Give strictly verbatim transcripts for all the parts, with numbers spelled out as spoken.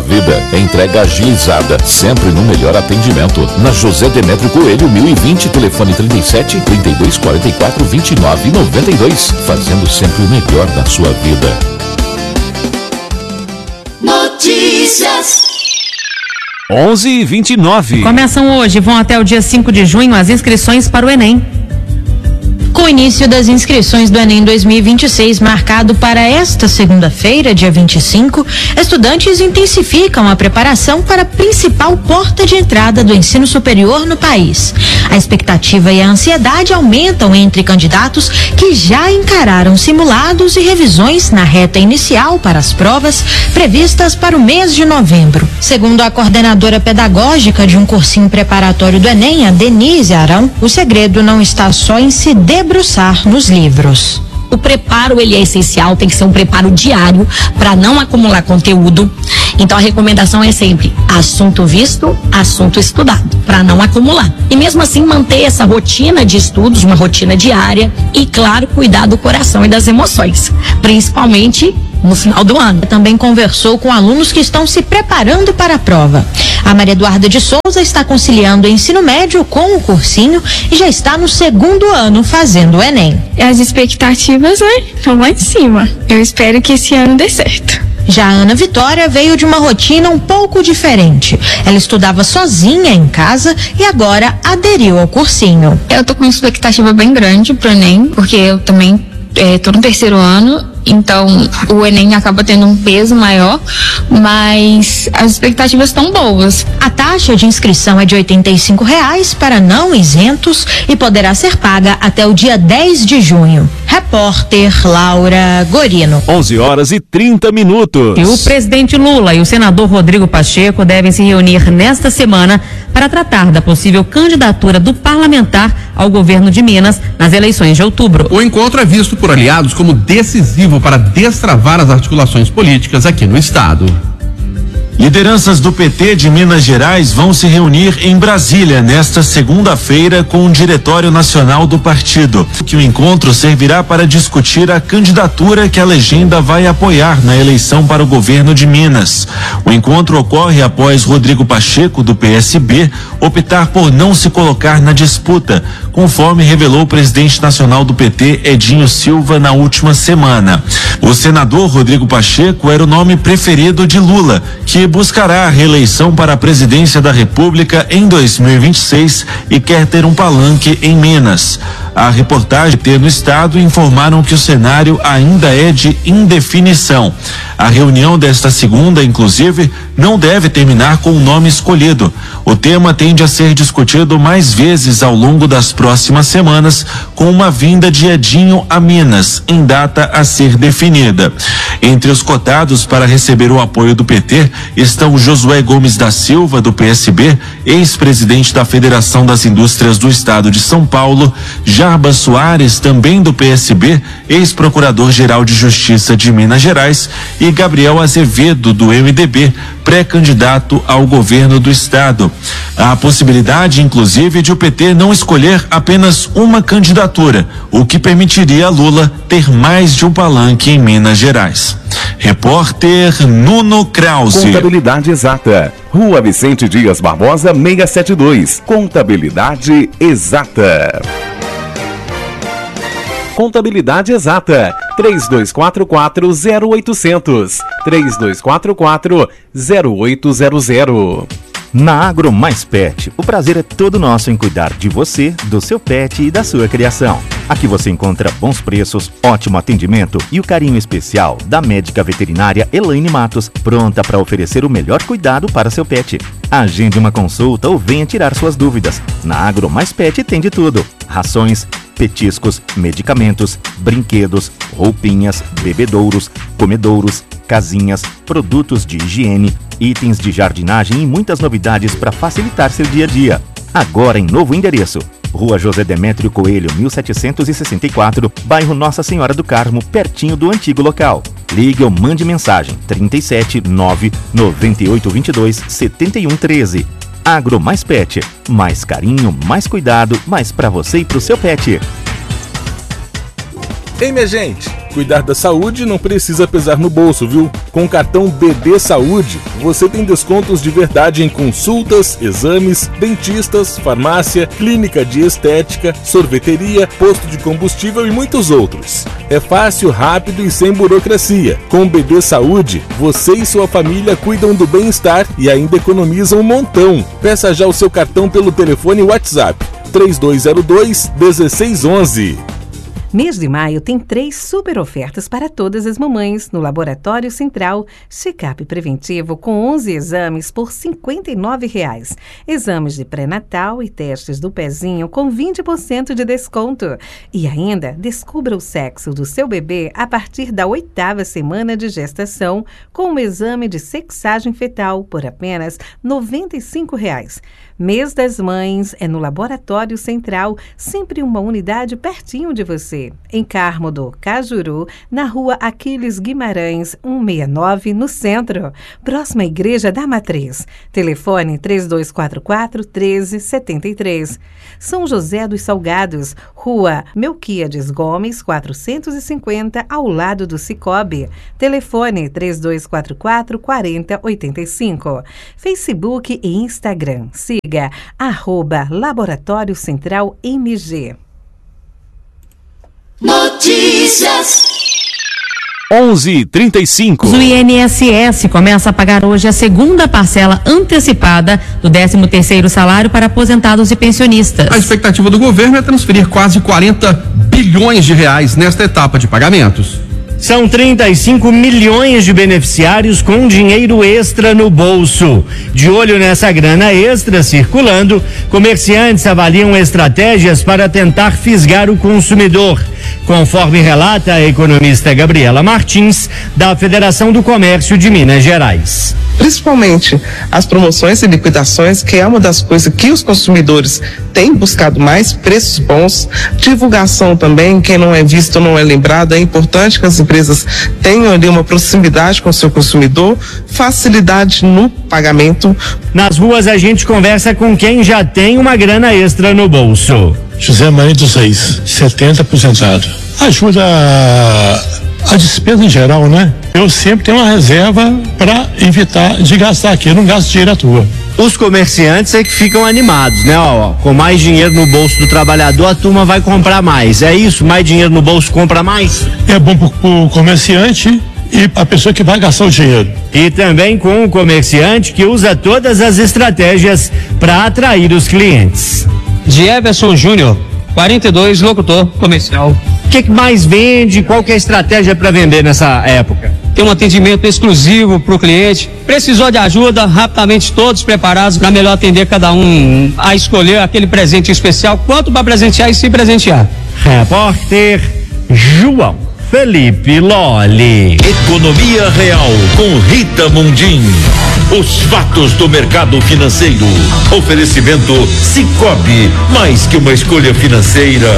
vida. Entrega agilizada, sempre no melhor atendimento. Na José Demétrio Coelho, mil e vinte, telefone trinta e sete, trinta e dois, quarenta e quatro, vinte e nove, noventa e dois. Fazendo sempre o melhor na sua vida. Notícias. onze e vinte e nove. Começam hoje, vão até o dia cinco de junho as inscrições para o Enem. Com o início das inscrições do Enem dois mil e vinte e seis marcado para esta segunda-feira, dia vinte e cinco, estudantes intensificam a preparação para a principal porta de entrada do ensino superior no país. A expectativa e a ansiedade aumentam entre candidatos que já encararam simulados e revisões na reta inicial para as provas previstas para o mês de novembro. Segundo a coordenadora pedagógica de um cursinho preparatório do Enem, a Denise Arão, o segredo não está só em se debruçar nos livros. O preparo, ele é essencial, tem que ser um preparo diário para não acumular conteúdo. Então a recomendação é sempre assunto visto, assunto estudado, para não acumular. E mesmo assim manter essa rotina de estudos, uma rotina diária e, claro, cuidar do coração e das emoções, principalmente no final do ano. Também conversou com alunos que estão se preparando para a prova. A Maria Eduarda de Souza está conciliando o ensino médio com o cursinho e já está no segundo ano fazendo o Enem. As expectativas, né, estão lá em cima. Eu espero que esse ano dê certo. Já a Ana Vitória veio de uma rotina um pouco diferente. Ela estudava sozinha em casa e agora aderiu ao cursinho. Eu tô com uma expectativa bem grande pro Enem, porque eu também é, tô no terceiro ano. Então, o Enem acaba tendo um peso maior, mas as expectativas estão boas. A taxa de inscrição é de oitenta e cinco reais para não isentos e poderá ser paga até o dia dez de junho. Repórter Laura Gorino. onze horas e trinta minutos. E o presidente Lula e o senador Rodrigo Pacheco devem se reunir nesta semana para tratar da possível candidatura do parlamentar ao governo de Minas nas eleições de outubro. O encontro é visto por aliados como decisivo para destravar as articulações políticas aqui no estado. Lideranças do P T de Minas Gerais vão se reunir em Brasília nesta segunda-feira com o Diretório Nacional do partido. Que o encontro servirá para discutir a candidatura que a legenda vai apoiar na eleição para o governo de Minas. O encontro ocorre após Rodrigo Pacheco, do P S B, optar por não se colocar na disputa, conforme revelou o presidente nacional do P T, Edinho Silva, na última semana. O senador Rodrigo Pacheco era o nome preferido de Lula, que buscará a reeleição para a presidência da República em dois mil e vinte e seis e quer ter um palanque em Minas. A reportagem T no estado informaram que o cenário ainda é de indefinição. A reunião desta segunda, inclusive, não deve terminar com o nome escolhido. O tema tende a ser discutido mais vezes ao longo das próximas semanas, com uma vinda de Edinho a Minas, em data a ser definida. Entre os cotados para receber o apoio do P T estão Josué Gomes da Silva, do P S B, ex-presidente da Federação das Indústrias do Estado de São Paulo, Jarbas Soares, também do P S B, ex-procurador-geral de Justiça de Minas Gerais, e Gabriel Azevedo, do M D B, pré-candidato ao governo do estado. Há a possibilidade, inclusive, de o P T não escolher apenas uma candidatura, o que permitiria a Lula ter mais de um palanque em Minas Gerais. Repórter Nuno Krause. Contabilidade Exata. Rua Vicente Dias Barbosa, seiscentos e setenta e dois. Contabilidade Exata. Contabilidade Exata. três dois quatro quatro, zero oito zero zero. três dois quatro quatro, zero oito zero zero. Na Agro Mais Pet, o prazer é todo nosso em cuidar de você, do seu pet e da sua criação. Aqui você encontra bons preços, ótimo atendimento e o carinho especial da médica veterinária Elaine Matos, pronta para oferecer o melhor cuidado para seu pet. Agende uma consulta ou venha tirar suas dúvidas. Na Agro Mais Pet tem de tudo: rações, petiscos, medicamentos, brinquedos, roupinhas, bebedouros, comedouros, casinhas, produtos de higiene, itens de jardinagem e muitas novidades para facilitar seu dia a dia. Agora em novo endereço: Rua José Demétrio Coelho, mil setecentos e sessenta e quatro, bairro Nossa Senhora do Carmo, pertinho do antigo local. Ligue ou mande mensagem trinta e sete, nove, noventa e oito, vinte e dois, setenta e um, treze. Agro Mais Pet, mais carinho, mais cuidado, mais para você e pro seu pet. Ei, minha gente, cuidar da saúde não precisa pesar no bolso, viu? Com o cartão B D Saúde, você tem descontos de verdade em consultas, exames, dentistas, farmácia, clínica de estética, sorveteria, posto de combustível e muitos outros. É fácil, rápido e sem burocracia. Com o B D Saúde, você e sua família cuidam do bem-estar e ainda economizam um montão. Peça já o seu cartão pelo telefone WhatsApp três dois zero dois, um seis um um. Mês de maio tem três super ofertas para todas as mamães no Laboratório Central. Check-up preventivo com onze exames por cinquenta e nove reais. Exames de pré-natal e testes do pezinho com vinte por cento de desconto. E ainda, descubra o sexo do seu bebê a partir da oitava semana de gestação com o exame de sexagem fetal por apenas noventa e cinco reais. Mês das Mães é no Laboratório Central, sempre uma unidade pertinho de você. Em Carmo do Cajuru, na rua Aquiles Guimarães, cento e sessenta e nove, no centro. Próxima à Igreja da Matriz. Telefone três dois quatro quatro, um três sete três. São José dos Salgados, rua Melquíades Gomes, quatrocentos e cinquenta, ao lado do Cicobi. Telefone três dois quatro quatro, quatro zero oito cinco. Facebook e Instagram. Siga arroba Laboratório Central M G. Notícias. onze e trinta e cinco. O I N S S começa a pagar hoje a segunda parcela antecipada do décimo terceiro salário para aposentados e pensionistas. A expectativa do governo é transferir quase quarenta bilhões de reais nesta etapa de pagamentos. São trinta e cinco milhões de beneficiários com dinheiro extra no bolso. De olho nessa grana extra circulando, comerciantes avaliam estratégias para tentar fisgar o consumidor, conforme relata a economista Gabriela Martins, da Federação do Comércio de Minas Gerais. Principalmente as promoções e liquidações, que é uma das coisas que os consumidores têm buscado mais, preços bons, divulgação também, quem não é visto não é lembrado, é importante que as empresas tenham ali uma proximidade com o seu consumidor, facilidade no pagamento. Nas ruas a gente conversa com quem já tem uma grana extra no bolso. José Maria dos Reis, setenta aposentado. Ajuda a, a despesa em geral, né? Eu sempre tenho uma reserva para evitar de gastar aqui, eu não gasto dinheiro à toa. Os comerciantes é que ficam animados, né? Ó, com mais dinheiro no bolso do trabalhador, a turma vai comprar mais. É isso? Mais dinheiro no bolso compra mais? É bom pro, pro comerciante e a pessoa que vai gastar o dinheiro. E também com o comerciante que usa todas as estratégias para atrair os clientes. De Everson Júnior, quarenta e dois, locutor comercial. O que, que mais vende? Qual que é a estratégia para vender nessa época? Tem um atendimento exclusivo para o cliente. Precisou de ajuda, rapidamente todos preparados para melhor atender cada um a escolher aquele presente especial, quanto para presentear e se presentear. Repórter João Felipe Lolli. Economia Real com Rita Mundim. Os fatos do mercado financeiro. Oferecimento Cicobi, mais que uma escolha financeira.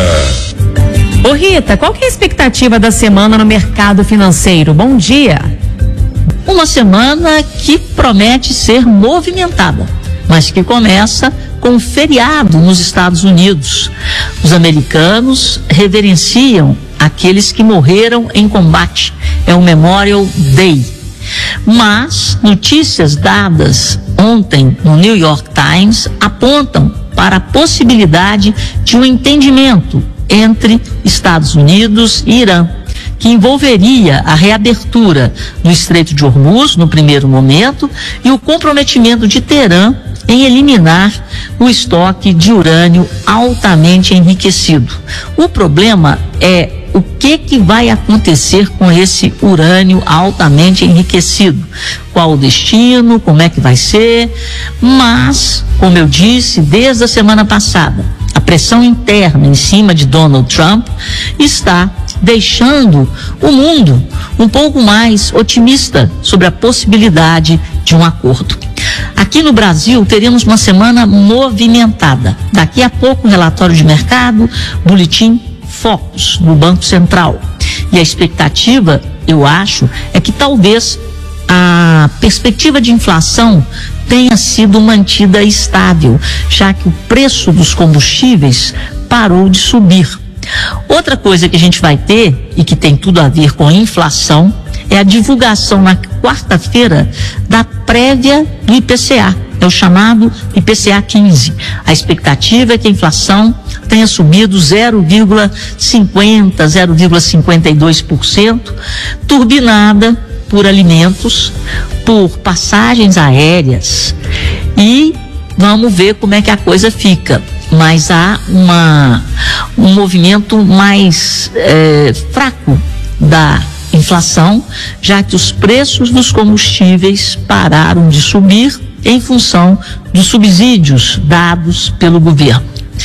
Ô Rita, qual que é a expectativa da semana no mercado financeiro? Bom dia. Uma semana que promete ser movimentada, mas que começa com um feriado nos Estados Unidos. Os americanos reverenciam aqueles que morreram em combate. É o Memorial Day. Mas notícias dadas ontem no New York Times apontam para a possibilidade de um entendimento entre Estados Unidos e Irã, que envolveria a reabertura do Estreito de Hormuz no primeiro momento e o comprometimento de Teherã em eliminar o estoque de urânio altamente enriquecido. O problema é o que que vai acontecer com esse urânio altamente enriquecido? Qual o destino? Como é que vai ser? Mas, como eu disse desde a semana passada, a pressão interna em cima de Donald Trump está deixando o mundo um pouco mais otimista sobre a possibilidade de um acordo. Aqui no Brasil teremos uma semana movimentada. Daqui a pouco relatório de mercado, boletim Focus no Banco Central. E a expectativa, eu acho, é que talvez a perspectiva de inflação tenha sido mantida estável, já que o preço dos combustíveis parou de subir. Outra coisa que a gente vai ter, e que tem tudo a ver com a inflação, é a divulgação na quarta-feira da prévia do I P C A. É o chamado I P C A quinze. A expectativa é que a inflação tenha subido zero vírgula cinquenta, zero vírgula cinquenta e dois por cento, turbinada por alimentos, por passagens aéreas, e vamos ver como é que a coisa fica. Mas há uma, um movimento mais é, fraco da inflação, já que os preços dos combustíveis pararam de subir em função dos subsídios dados pelo governo.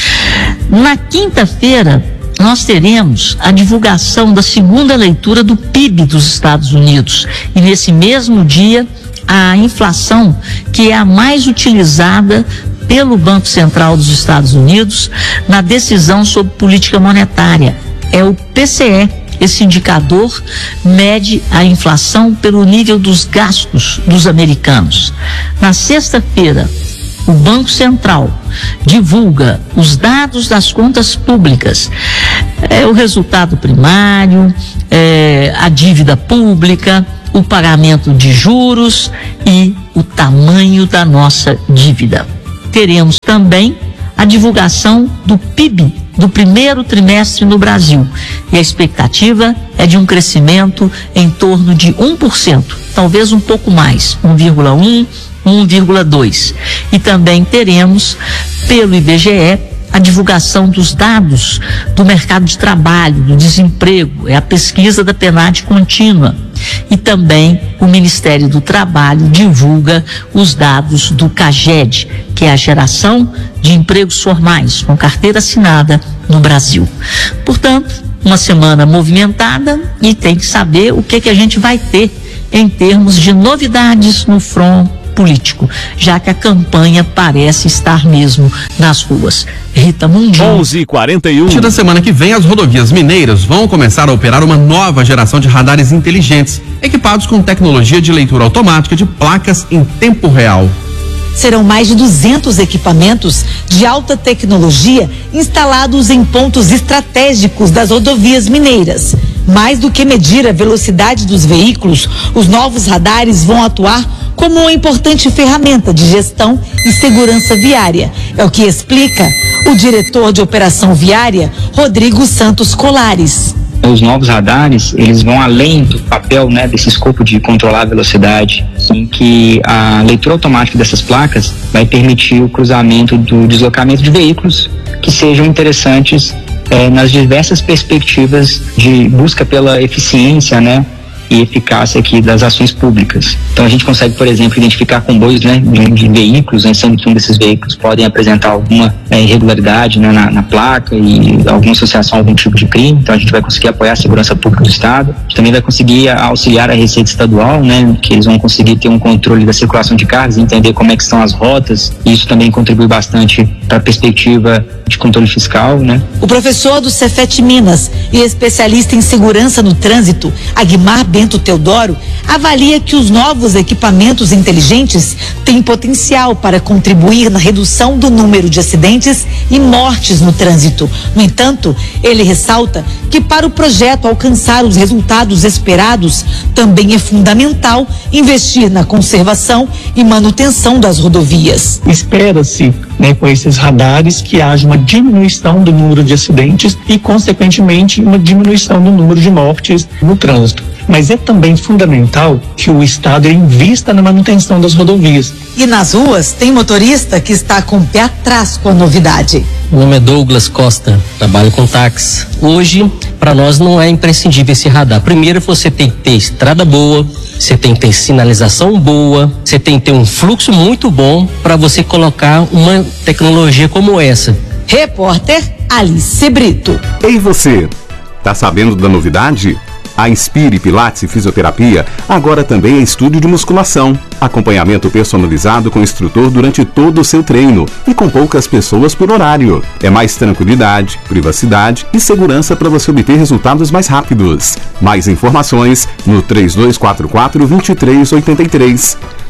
Na quinta-feira, nós teremos a divulgação da segunda leitura do P I B dos Estados Unidos, e nesse mesmo dia a inflação, que é a mais utilizada pelo Banco Central dos Estados Unidos na decisão sobre política monetária, é o P C E. Esse indicador mede a inflação pelo nível dos gastos dos americanos. Na sexta-feira, o Banco Central divulga os dados das contas públicas, é, o resultado primário, é, a dívida pública, o pagamento de juros e o tamanho da nossa dívida. Teremos também a divulgação do P I B do primeiro trimestre no Brasil, e a expectativa é de um crescimento em torno de um por cento, talvez um pouco mais, um vírgula um, um vírgula dois. E também teremos, pelo I B G E, a divulgação dos dados do mercado de trabalho, do desemprego, é a pesquisa da PNAD contínua. E também o Ministério do Trabalho divulga os dados do CAGED, que é a geração de empregos formais com carteira assinada no Brasil. Portanto, uma semana movimentada, e tem que saber o que, que a gente vai ter em termos de novidades no front político, já que a campanha parece estar mesmo nas ruas. Rita Mundinho. onze e quarenta e um. A partir da semana que vem, as rodovias mineiras vão começar a operar uma nova geração de radares inteligentes, equipados com tecnologia de leitura automática de placas em tempo real. Serão mais de duzentos equipamentos de alta tecnologia instalados em pontos estratégicos das rodovias mineiras. Mais do que medir a velocidade dos veículos, os novos radares vão atuar como uma importante ferramenta de gestão e segurança viária. É o que explica o diretor de operação viária, Rodrigo Santos Colares. Os novos radares, eles vão além do papel, né, desse escopo de controlar a velocidade, em que a leitura automática dessas placas vai permitir o cruzamento do deslocamento de veículos que sejam interessantes eh, nas diversas perspectivas de busca pela eficiência, né, e eficácia aqui das ações públicas. Então a gente consegue, por exemplo, identificar comboios, né, de, de veículos, né, sendo que um desses veículos podem apresentar alguma é, irregularidade, né, na, na placa e alguma associação a algum tipo de crime. Então a gente vai conseguir apoiar a segurança pública do Estado. A gente também vai conseguir auxiliar a Receita Estadual, né, que eles vão conseguir ter um controle da circulação de carros, entender como é que estão as rotas, e isso também contribui bastante para a perspectiva de controle fiscal, né. O professor do Cefet Minas e especialista em segurança no trânsito, Aguimar Bento Teodoro, avalia que os novos equipamentos inteligentes têm potencial para contribuir na redução do número de acidentes e mortes no trânsito. No entanto, ele ressalta que para o projeto alcançar os resultados esperados, também é fundamental investir na conservação e manutenção das rodovias. Espera-se, né, com esses radares, que haja uma diminuição do número de acidentes e, consequentemente, uma diminuição do número de mortes no trânsito. Mas é também fundamental que o Estado invista na manutenção das rodovias. E nas ruas tem motorista que está com o pé atrás com a novidade. Meu nome é Douglas Costa, trabalho com táxi. Hoje, para nós não é imprescindível esse radar. Primeiro, você tem que ter estrada boa, você tem que ter sinalização boa, você tem que ter um fluxo muito bom para você colocar uma tecnologia como essa. Repórter Alice Brito. Ei você, tá sabendo da novidade? A Inspire Pilates e Fisioterapia agora também é estúdio de musculação. Acompanhamento personalizado com instrutor durante todo o seu treino e com poucas pessoas por horário. É mais tranquilidade, privacidade e segurança para você obter resultados mais rápidos. Mais informações no três dois quatro quatro, dois três oito três.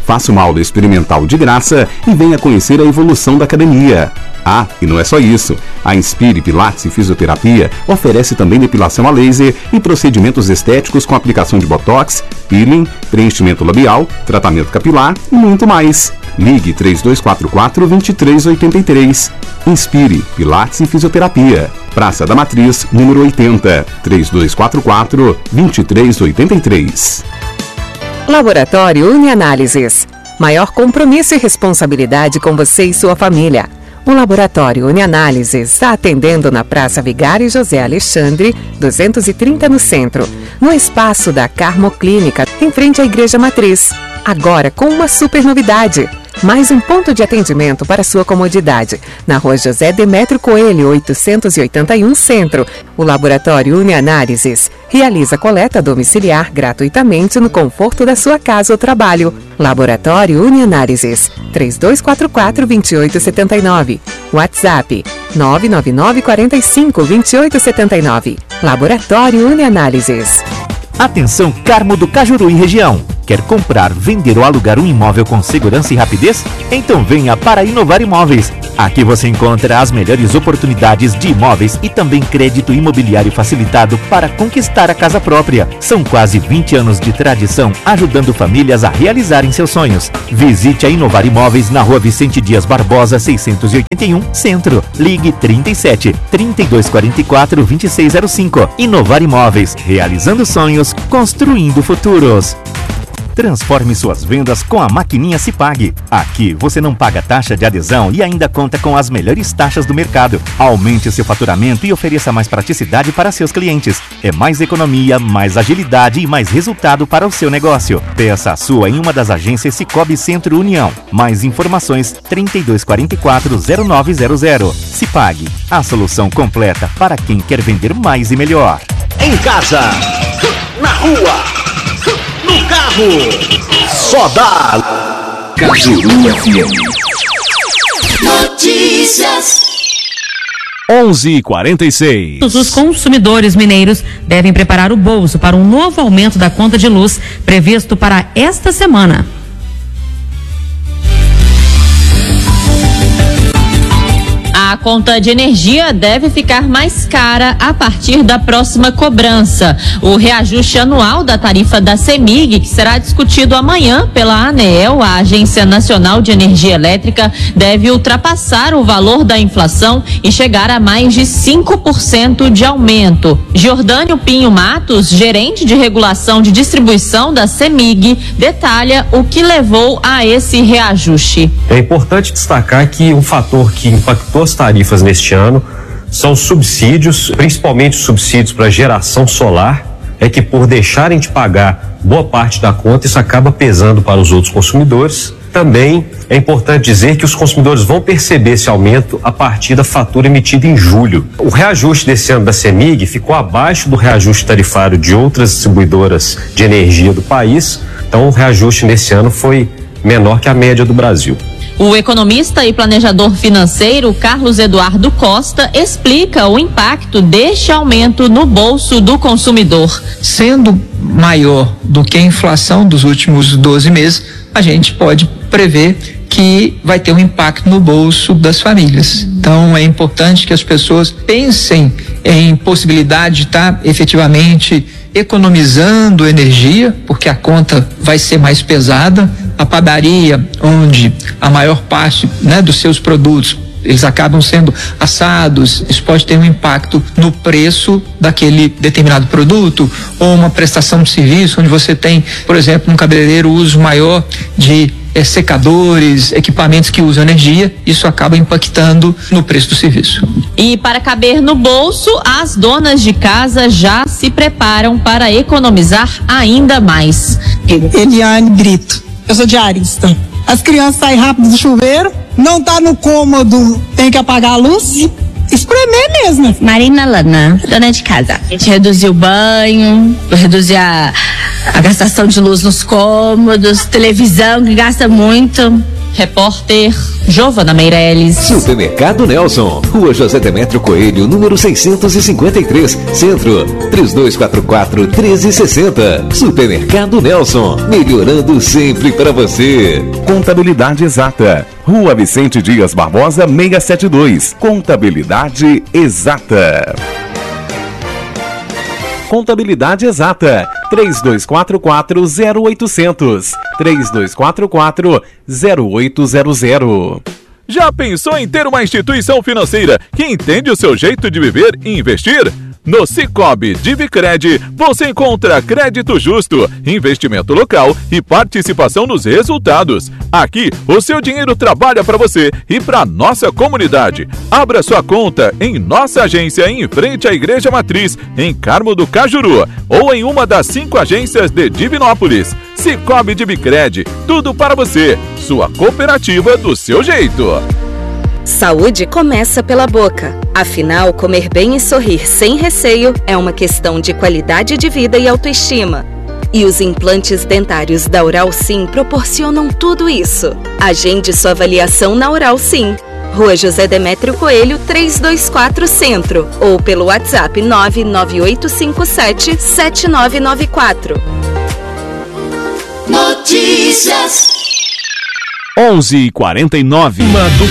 Faça uma aula experimental de graça e venha conhecer a evolução da academia. Ah, e não é só isso. A Inspire Pilates e Fisioterapia oferece também depilação a laser e procedimentos estéticos com aplicação de botox, peeling, preenchimento labial, tratamento capilar e muito mais. Ligue três dois quatro quatro, dois três oito três. Inspire Pilates e Fisioterapia. Praça da Matriz, número oitenta. três dois quatro quatro, dois três oito três. Laboratório Unianálises. Maior compromisso e responsabilidade com você e sua família. O Laboratório Unianálises está atendendo na Praça Vigário José Alexandre, duzentos e trinta no centro, no espaço da Carmo Clínica, em frente à Igreja Matriz. Agora com uma super novidade. Mais um ponto de atendimento para sua comodidade. Na rua José Demétrio Coelho, oitocentos e oitenta e um Centro. O Laboratório Unianálises realiza coleta domiciliar gratuitamente no conforto da sua casa ou trabalho. Laboratório Unianálises, três dois quatro quatro, dois oito sete nove. WhatsApp, nove nove nove quatro cinco, dois oito sete nove. Laboratório Unianálises. Atenção Carmo do Cajuru e região. Quer comprar, vender ou alugar um imóvel com segurança e rapidez? Então venha para a Inovar Imóveis. Aqui você encontra as melhores oportunidades de imóveis e também crédito imobiliário facilitado para conquistar a casa própria. São quase vinte anos de tradição ajudando famílias a realizarem seus sonhos. Visite a Inovar Imóveis na rua Vicente Dias Barbosa, seiscentos e oitenta e um, Centro. Ligue trinta e sete, trinta e dois quarenta e quatro, vinte e seis zero cinco. Inovar Imóveis, realizando sonhos, construindo futuros. Transforme suas vendas com a maquininha Cipag. Aqui você não paga taxa de adesão e ainda conta com as melhores taxas do mercado. Aumente seu faturamento e ofereça mais praticidade para seus clientes. É mais economia, mais agilidade e mais resultado para o seu negócio. Peça a sua em uma das agências Cicobi Centro União. Mais informações trinta e dois quarenta e quatro, zero nove zero zero. Cipag, a solução completa para quem quer vender mais e melhor. Em casa, na rua, no carro, só dá Cajuru F M. Notícias. onze e quarenta e seis. Os consumidores mineiros devem preparar o bolso para um novo aumento da conta de luz previsto para esta semana. A conta de energia deve ficar mais cara a partir da próxima cobrança. O reajuste anual da tarifa da CEMIG, que será discutido amanhã pela ANEEL, a Agência Nacional de Energia Elétrica, deve ultrapassar o valor da inflação e chegar a mais de cinco por cento de aumento. Jordânio Pinho Matos, gerente de regulação de distribuição da CEMIG, detalha o que levou a esse reajuste. É importante destacar que um fator que impactou as tarifas neste ano são subsídios, principalmente subsídios para geração solar, é que por deixarem de pagar boa parte da conta, isso acaba pesando para os outros consumidores. Também é importante dizer que os consumidores vão perceber esse aumento a partir da fatura emitida em julho. O reajuste desse ano da CEMIG ficou abaixo do reajuste tarifário de outras distribuidoras de energia do país, então o reajuste nesse ano foi menor que a média do Brasil. O economista e planejador financeiro Carlos Eduardo Costa explica o impacto deste aumento no bolso do consumidor. Sendo maior do que a inflação dos últimos doze meses, a gente pode prever que vai ter um impacto no bolso das famílias. Então é importante que as pessoas pensem em possibilidade de estar efetivamente economizando energia, porque a conta vai ser mais pesada. A padaria, onde a maior parte, né, dos seus produtos eles acabam sendo assados, isso pode ter um impacto no preço daquele determinado produto, ou uma prestação de serviço onde você tem, por exemplo, um cabeleireiro, uso maior de é, secadores, equipamentos que usam energia, isso acaba impactando no preço do serviço. E para caber no bolso, as donas de casa já se preparam para economizar ainda mais. Eliane Brito, eu sou diarista. As crianças saem rápido do chuveiro, não tá no cômodo, tem que apagar a luz, espremer mesmo. Marina Lana, dona de casa. A gente reduziu o banho, reduzir a, a gastação de luz nos cômodos, televisão que gasta muito. Repórter Giovana Meirelles. Supermercado Nelson, Rua José Demétrio Coelho, número seiscentos e cinquenta e três, Centro, três dois quatro quatro, um três seis zero. Supermercado Nelson, melhorando sempre para você. Contabilidade Exata, Rua Vicente Dias Barbosa, seiscentos e setenta e dois. Contabilidade Exata. Contabilidade Exata, três dois quatro quatro, zero oito zero zero, três dois quatro quatro, zero oito zero zero. Já pensou em ter uma instituição financeira que entende o seu jeito de viver e investir? No Sicoob Divicred, você encontra crédito justo, investimento local e participação nos resultados. Aqui, o seu dinheiro trabalha para você e para nossa comunidade. Abra sua conta em nossa agência em frente à Igreja Matriz, em Carmo do Cajuru, ou em uma das cinco agências de Divinópolis. Sicoob Divicred, tudo para você. Sua cooperativa do seu jeito. Saúde começa pela boca. Afinal, comer bem e sorrir sem receio é uma questão de qualidade de vida e autoestima. E os implantes dentários da Oral Sim proporcionam tudo isso. Agende sua avaliação na Oral Sim. Rua José Demétrio Coelho, trezentos e vinte e quatro, Centro. Ou pelo WhatsApp nove nove oito cinco sete, sete nove nove quatro. Notícias. onze e quarenta e nove. Do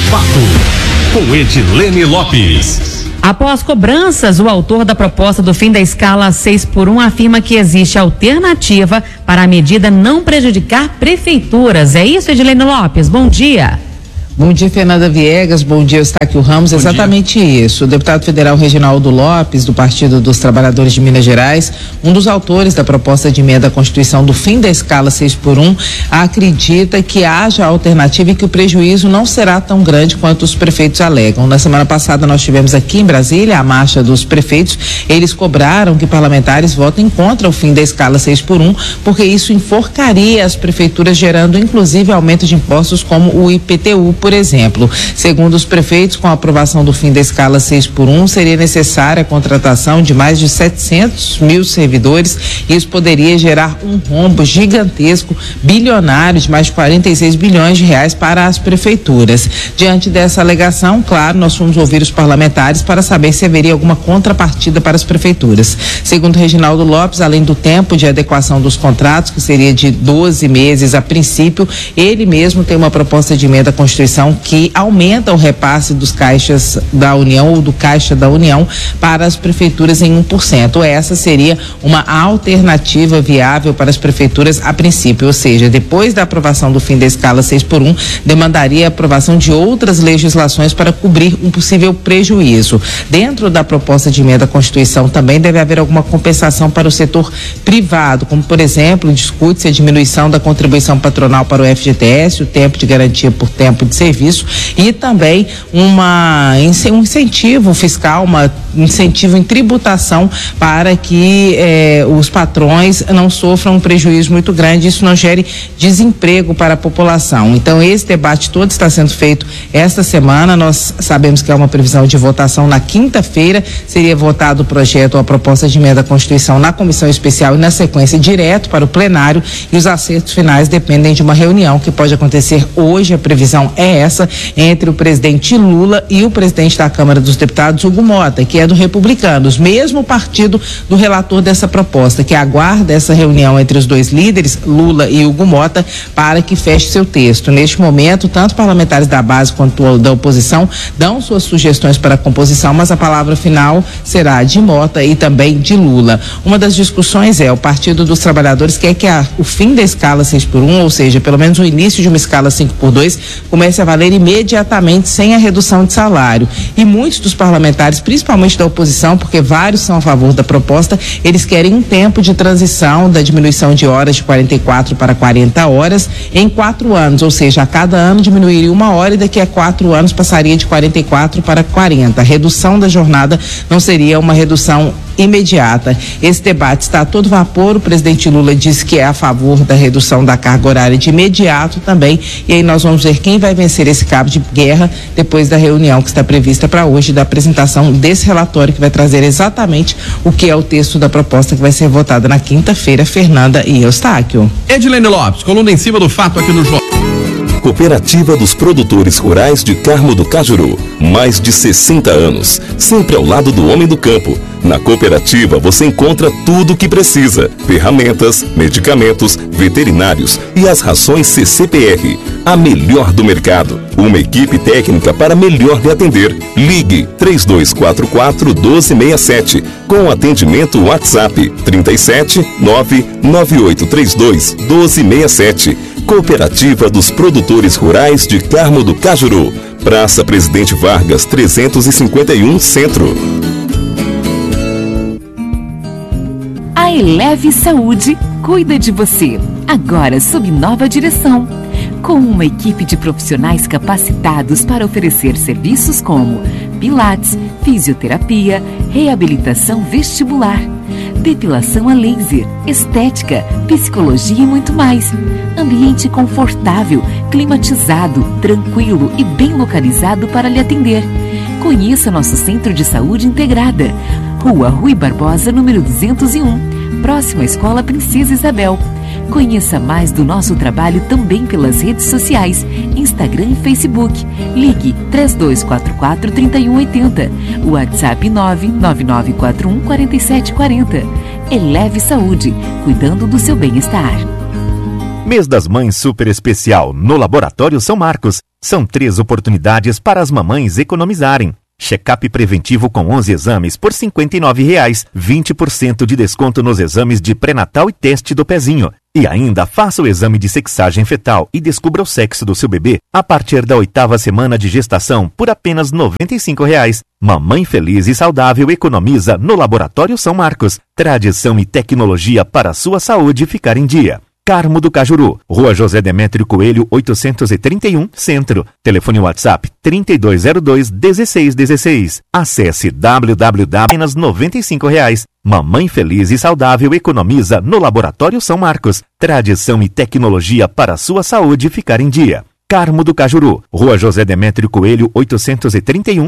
Fato, com Edilene Lopes. Após cobranças, o autor da proposta do fim da escala seis por um afirma que existe alternativa para a medida não prejudicar prefeituras. É isso, Edilene Lopes? Bom dia. Bom dia, Fernanda Viegas. Bom dia, Eustáquio Ramos. Bom Exatamente dia. Isso. O deputado federal Reginaldo Lopes, do Partido dos Trabalhadores de Minas Gerais, um dos autores da proposta de emenda à Constituição do fim da escala seis por um, acredita que haja alternativa e que o prejuízo não será tão grande quanto os prefeitos alegam. Na semana passada nós tivemos aqui em Brasília a marcha dos prefeitos. Eles cobraram que parlamentares votem contra o fim da escala seis por um, porque isso enforcaria as prefeituras, gerando inclusive aumento de impostos como o I P T U, por exemplo. Segundo os prefeitos, com a aprovação do fim da escala seis por um, seria necessária a contratação de mais de setecentos mil servidores e isso poderia gerar um rombo gigantesco, bilionário, de mais de quarenta e seis bilhões de reais para as prefeituras. Diante dessa alegação, claro, nós fomos ouvir os parlamentares para saber se haveria alguma contrapartida para as prefeituras. Segundo Reginaldo Lopes, além do tempo de adequação dos contratos, que seria de doze meses a princípio, ele mesmo tem uma proposta de emenda à Constituição que aumenta o repasse dos caixas da União ou do Caixa da União para as prefeituras em um por cento. Essa seria uma alternativa viável para as prefeituras a princípio, ou seja, depois da aprovação do fim da escala seis por um, demandaria a aprovação de outras legislações para cobrir um possível prejuízo. Dentro da proposta de emenda à Constituição também deve haver alguma compensação para o setor privado, como por exemplo, discute-se a diminuição da contribuição patronal para o F G T S, o tempo de garantia por tempo de serviço e também uma, um incentivo fiscal, uma, um incentivo em tributação para que eh, os patrões não sofram um prejuízo muito grande, isso não gere desemprego para a população. Então esse debate todo está sendo feito esta semana, nós sabemos que é uma previsão de votação na quinta-feira, seria votado o projeto ou a proposta de emenda à Constituição na comissão especial e na sequência direto para o plenário e os acertos finais dependem de uma reunião que pode acontecer hoje, a previsão é essa, entre o presidente Lula e o presidente da Câmara dos Deputados, Hugo Mota, que é do Republicanos, mesmo partido do relator dessa proposta, que aguarda essa reunião entre os dois líderes, Lula e Hugo Mota, para que feche seu texto. Neste momento, tanto parlamentares da base quanto da oposição dão suas sugestões para a composição, mas a palavra final será de Mota e também de Lula. Uma das discussões é o Partido dos Trabalhadores quer que a, o fim da escala seis por um, ou seja, pelo menos o início de uma escala cinco por dois, comece a valer imediatamente sem a redução de salário. E muitos dos parlamentares, principalmente da oposição, porque vários são a favor da proposta, eles querem um tempo de transição da diminuição de horas de quarenta e quatro para quarenta horas em quatro anos, ou seja, a cada ano diminuiria uma hora e daqui a quatro anos passaria de quarenta e quatro para quarenta. A redução da jornada não seria uma redução imediata. Esse debate está a todo vapor. O presidente Lula disse que é a favor da redução da carga horária de imediato também, e aí nós vamos ver quem vai vencer esse cabo de guerra depois da reunião que está prevista para hoje, da apresentação desse relatório que vai trazer exatamente o que é o texto da proposta que vai ser votada na quinta-feira. Fernanda e Eustáquio. Edilene Lopes, coluna em cima do fato aqui no Jornal. Cooperativa dos Produtores Rurais de Carmo do Cajuru. Mais de sessenta anos, sempre ao lado do homem do campo. Na cooperativa você encontra tudo o que precisa: ferramentas, medicamentos, veterinários e as rações C C P R. A melhor do mercado. Uma equipe técnica para melhor lhe atender. Ligue três dois quatro quatro, um dois seis sete com atendimento WhatsApp trinta e sete, nove nove oito três dois, um dois seis sete. Cooperativa dos Produtores Rurais de Carmo do Cajuru. Praça Presidente Vargas, trezentos e cinquenta e um, Centro. A Eleve Saúde cuida de você, agora sob nova direção. Com uma equipe de profissionais capacitados para oferecer serviços como pilates, fisioterapia, reabilitação vestibular, depilação a laser, estética, psicologia e muito mais. Ambiente confortável, climatizado, tranquilo e bem localizado para lhe atender. Conheça nosso Centro de Saúde Integrada, Rua Rui Barbosa, número duzentos e um, próxima à Escola Princesa Isabel. Conheça mais do nosso trabalho também pelas redes sociais, Instagram e Facebook. Ligue três dois quatro quatro, três um oito zero, WhatsApp nove nove nove quatro um, quatro sete quatro zero. Eleve Saúde, cuidando do seu bem-estar. Mês das Mães super especial no Laboratório São Marcos. São três oportunidades para as mamães economizarem. Check-up preventivo com onze exames por cinquenta e nove reais, vinte por cento de desconto nos exames de pré-natal e teste do pezinho. E ainda faça o exame de sexagem fetal e descubra o sexo do seu bebê a partir da oitava semana de gestação por apenas noventa e cinco reais. Mamãe feliz e saudável economiza no Laboratório São Marcos. Tradição e tecnologia para a sua saúde ficar em dia. Carmo do Cajuru, Rua José Demétrio Coelho, oitocentos e trinta e um, Centro. Telefone WhatsApp trinta e dois zero dois, dezesseis dezesseis. Acesse w w w ponto apenas noventa e cinco reais. Mamãe feliz e saudável economiza no Laboratório São Marcos. Tradição e tecnologia para a sua saúde ficar em dia. Carmo do Cajuru, Rua José Demétrio Coelho, oitocentos e trinta e um,